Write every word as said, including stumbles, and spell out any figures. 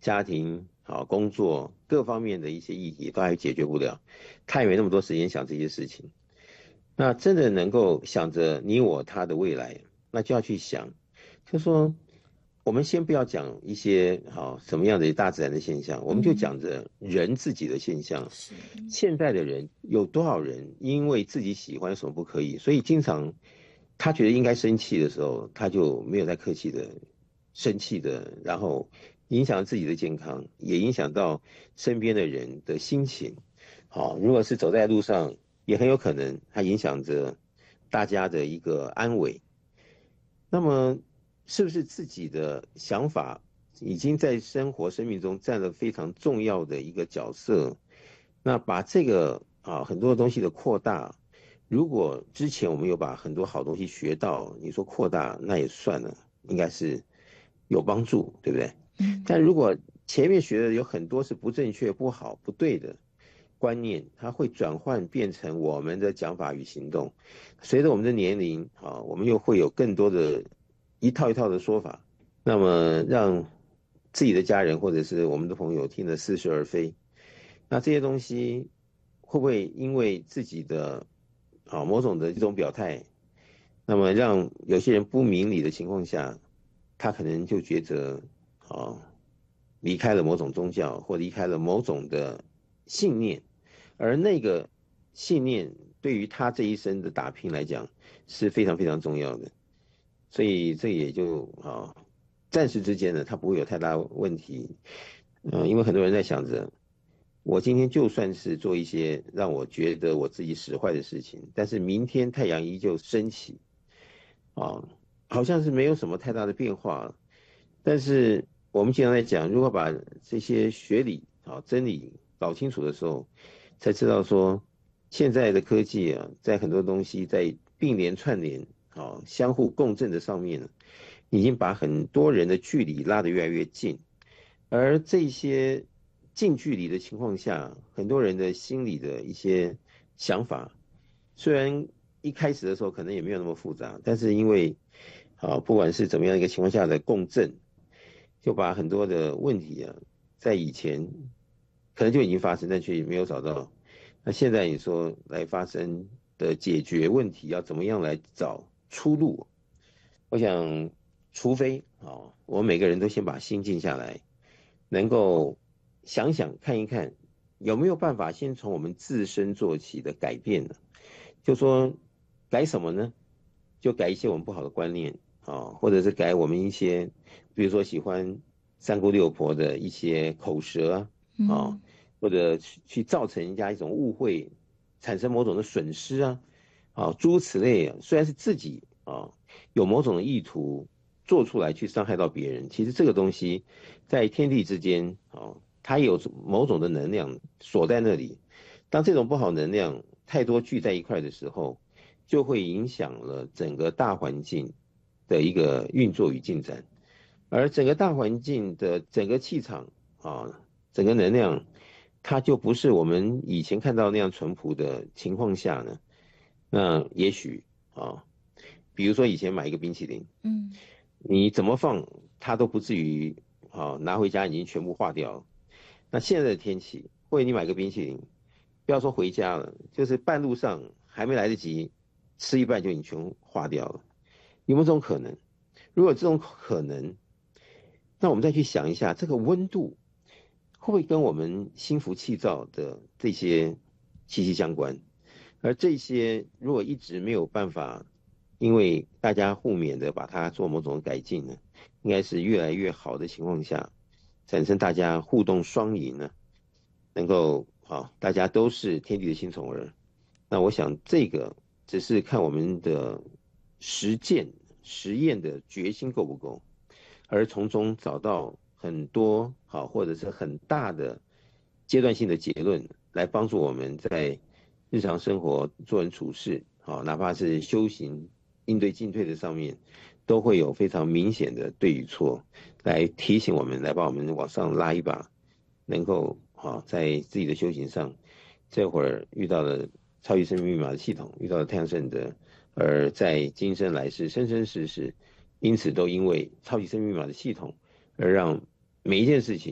家庭、好工作各方面的一些议题都还解决不了，他也没那么多时间想这些事情。那真的能够想着你我他的未来，那就要去想，就说我们先不要讲一些好什么样的大自然的现象，我们就嗯， 讲着人自己的现象。 是， 现在的人有多少人因为自己喜欢什么不可以，所以经常他觉得应该生气的时候，他就没有再客气的生气的，然后影响自己的健康，也影响到身边的人的心情。好，如果是走在路上，也很有可能它影响着大家的一个安危。那么，是不是自己的想法已经在生活生命中占了非常重要的一个角色？那把这个啊很多东西的扩大，如果之前我们有把很多好东西学到，你说扩大那也算了，应该是有帮助，对不对？ 嗯， 但如果前面学的有很多是不正确、不好、不对的观念，它会转换变成我们的讲法与行动。随着我们的年龄啊，我们又会有更多的一套一套的说法，那么让自己的家人或者是我们的朋友听得似是而非。那这些东西会不会因为自己的啊某种的一种表态，那么让有些人不明理的情况下，他可能就觉得啊离开了某种宗教或离开了某种的信念，而那个信念对于他这一生的打拼来讲是非常非常重要的，所以这也就啊暂时之间呢，他不会有太大问题。嗯、呃因为很多人在想着，我今天就算是做一些让我觉得我自己使坏的事情，但是明天太阳依旧升起，啊，好像是没有什么太大的变化。但是我们经常在讲，如果把这些学理啊真理搞清楚的时候，才知道说，现在的科技啊，在很多东西在并联串联啊相互共振的上面呢，已经把很多人的距离拉得越来越近。而这些近距离的情况下，很多人的心理的一些想法，虽然一开始的时候可能也没有那么复杂，但是因为啊，不管是怎么样一个情况下的共振，就把很多的问题啊，在以前可能就已经发生，但却没有找到。那现在你说来发生的解决问题，要怎么样来找出路？我想，除非啊，我们每个人都先把心静下来，能够想想看一看，有没有办法先从我们自身做起的改变呢？就说改什么呢？就改一些我们不好的观念啊，或者是改我们一些，比如说喜欢三姑六婆的一些口舌啊， 嗯， 或者去去造成人家一种误会，产生某种的损失啊，啊，诸如此类啊，虽然是自己啊有某种的意图做出来去伤害到别人，其实这个东西在天地之间啊，它有某种的能量锁在那里。当这种不好能量太多聚在一块的时候，就会影响了整个大环境的一个运作与进展。而整个大环境的整个气场啊，整个能量，它就不是我们以前看到那样淳朴的情况下呢，那也许啊，比如说以前买一个冰淇淋， 嗯， 你怎么放它都不至于啊拿回家已经全部化掉了。那现在的天气，或者你买个冰淇淋，不要说回家了，就是半路上还没来得及吃一半就已经全化掉了，有没有这种可能？如果有这种可能，那我们再去想一下，这个温度会不会跟我们心浮气躁的这些息息相关？而这些如果一直没有办法，因为大家互勉的把它做某种改进呢，应该是越来越好的情况下，产生大家互动双赢呢，能够好，大家都是天地的新宠儿。那我想这个只是看我们的实践实验的决心够不够。而从中找到很多好或者是很大的阶段性的结论，来帮助我们在日常生活做人处事，好，哪怕是修行应对进退的上面，都会有非常明显的对与错，来提醒我们，来把我们往上拉一把，能够好在自己的修行上，这会儿遇到了超级生命密码的系统，遇到了太阳圣德，而在今生来世、生生世世。因此都因为超级生命密码的系统，而让每一件事情